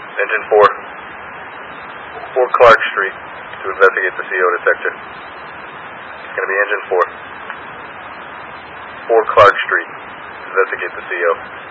Engine 4. 4 Clark Street to investigate the CO detector. It's going to be Engine 4. 4 Clark Street to investigate the CO.